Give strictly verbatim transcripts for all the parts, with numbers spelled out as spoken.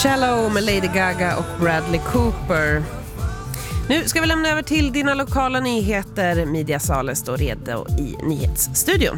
Shallow med Lady Gaga och Bradley Cooper. Nu ska vi lämna över till dina lokala nyheter. Media Sale står redo i nyhetsstudion.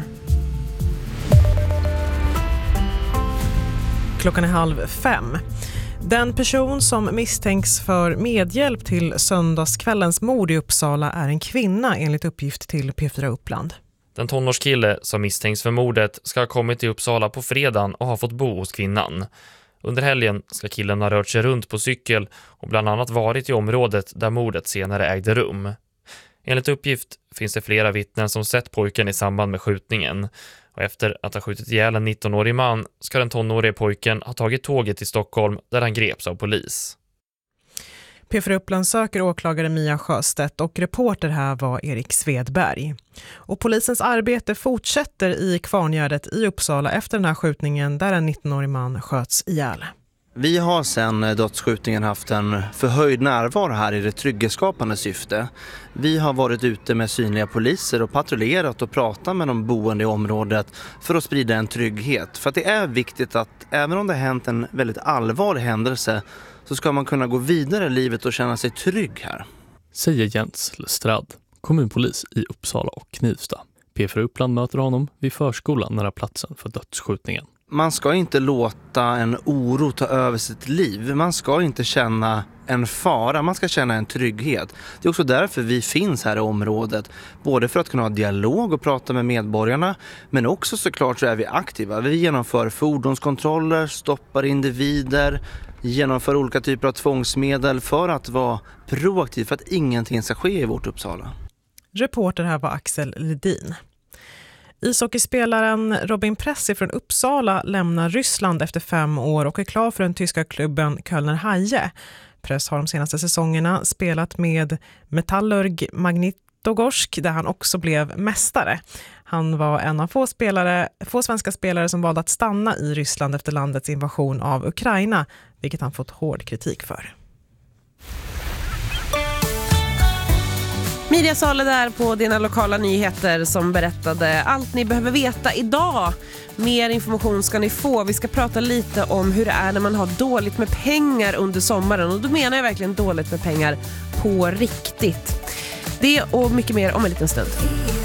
Klockan är halv fem. Den person som misstänks för medhjälp till söndagskvällens mord i Uppsala är en kvinna enligt uppgift till P fyra Uppland. Den tonårskille som misstänks för mordet ska ha kommit till Uppsala på fredagen och ha fått bo hos kvinnan. Under helgen ska killen ha rört sig runt på cykel och bland annat varit i området där mordet senare ägde rum. Enligt uppgift finns det flera vittnen som sett pojken i samband med skjutningen. Och efter att ha skjutit ihjäl en nittonårig man ska den tonårige pojken ha tagit tåget till Stockholm där han greps av polis. P fyra Uppland söker åklagare Mia Sjöstedt och reporter här var Erik Svedberg. Och polisens arbete fortsätter i Kvarngärdet i Uppsala efter den här skjutningen där en nittonårig man sköts ihjäl. Vi har sedan dödsskjutningen haft en förhöjd närvaro här i det trygghetsskapande syfte. Vi har varit ute med synliga poliser och patrullerat och pratat med de boende i området för att sprida en trygghet. För att det är viktigt att även om det har hänt en väldigt allvarlig händelse så ska man kunna gå vidare i livet och känna sig trygg här. Säger Jens Lestrad, kommunpolis i Uppsala och Knivsta. P fyra Uppland möter honom vid förskolan nära platsen för dödsskjutningen. Man ska inte låta en oro ta över sitt liv. Man ska inte känna en fara, man ska känna en trygghet. Det är också därför vi finns här i området. Både för att kunna ha dialog och prata med medborgarna, men också såklart så är vi aktiva. Vi genomför fordonskontroller, stoppar individer, genomför olika typer av tvångsmedel för att vara proaktiv, för att ingenting ska ske i vårt Uppsala. Reporter här var Axel Ledin. Ishockeyspelaren Robin Pressey från Uppsala lämnar Ryssland efter fem år och är klar för den tyska klubben Kölner Haie. Press har de senaste säsongerna spelat med Metallurg Magnitogorsk där han också blev mästare. Han var en av få, spelare, få svenska spelare som valde att stanna i Ryssland efter landets invasion av Ukraina, vilket han fått hård kritik för. Media Sale där på dina lokala nyheter som berättade allt ni behöver veta idag. Mer information ska ni få. Vi ska prata lite om hur det är när man har dåligt med pengar under sommaren. Och då menar jag verkligen dåligt med pengar på riktigt. Det och mycket mer om en liten stund.